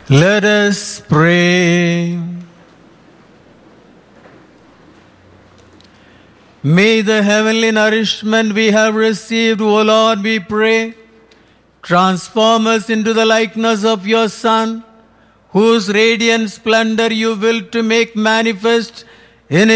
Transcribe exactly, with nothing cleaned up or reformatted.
Let us pray. May the heavenly nourishment we have received, O Lord, we pray, transform us into the likeness of your Son, whose radiant splendor you will to make manifest in